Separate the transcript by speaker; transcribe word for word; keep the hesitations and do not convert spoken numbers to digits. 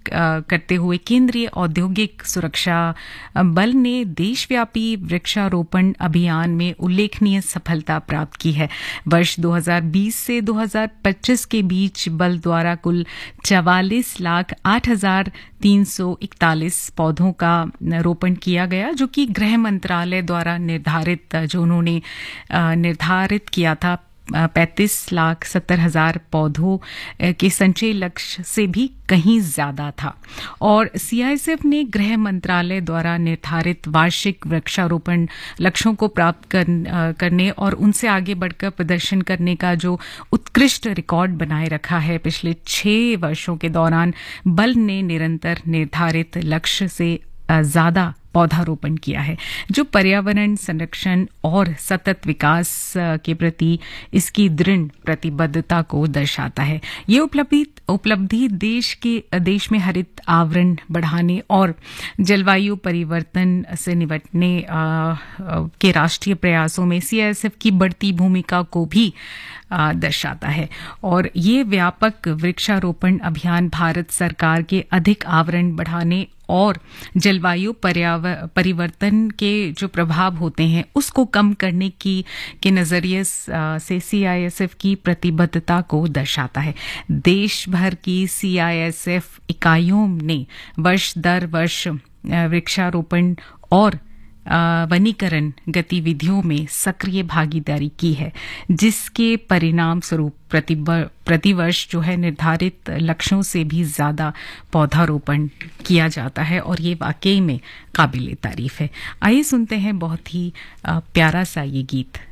Speaker 1: करते हुए केंद्रीय औद्योगिक सुरक्षा बल ने देशव्यापी वृक्षारोपण अभियान में उल्लेखनीय सफलता प्राप्त की है। वर्ष दो हज़ार बीस से दो हज़ार पच्चीस के बीच बल द्वारा कुल चवालीस लाख आठ हजार तीन सौ इकतालीस पौधों का रोपण किया गया, जो कि गृह मंत्रालय द्वारा निर्धारित जो उन्होंने निर्धारित किया था पैंतीस लाख सत्तर हजार पौधों के संचय लक्ष्य से भी कहीं ज्यादा था। और सीआईएसएफ ने गृह मंत्रालय द्वारा निर्धारित वार्षिक वृक्षारोपण लक्ष्यों को प्राप्त कर, करने और उनसे आगे बढ़कर प्रदर्शन करने का जो उत्कृष्ट रिकॉर्ड बनाए रखा है। पिछले छह वर्षों के दौरान बल ने निरंतर निर्धारित लक्ष्य से ज्यादा पौधारोपण किया है, जो पर्यावरण संरक्षण और सतत विकास के प्रति इसकी दृढ़ प्रतिबद्धता को दर्शाता है। ये उपलब्धि उपलब्धि देश के देश में हरित आवरण बढ़ाने और जलवायु परिवर्तन से निपटने के राष्ट्रीय प्रयासों में सीआईएसएफ की बढ़ती भूमिका को भी दर्शाता है। और ये व्यापक वृक्षारोपण अभियान भारत सरकार के अधिक आवरण बढ़ाने और जलवायु परिवर्तन के जो प्रभाव होते हैं उसको कम करने की के नजरिए से सीआईएसएफ की प्रतिबद्धता को दर्शाता है। देश भर की सीआईएसएफ इकाइयों ने वर्ष दर वर्ष वृक्षारोपण और वनीकरण गतिविधियों में सक्रिय भागीदारी की है, जिसके परिणाम स्वरूप प्रतिवर्ष जो है निर्धारित लक्ष्यों से भी ज्यादा पौधारोपण किया जाता है और ये वाकई में काबिले तारीफ है। आइए सुनते हैं बहुत ही प्यारा सा ये गीत।